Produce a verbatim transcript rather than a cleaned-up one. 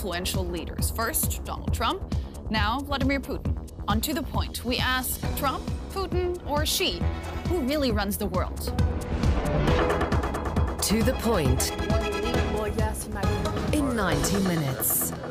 influential leaders. First, Donald Trump, now Vladimir Putin. On To The Point, we ask Trump, Putin, or Xi, who really runs the world? To The Point in ninety minutes.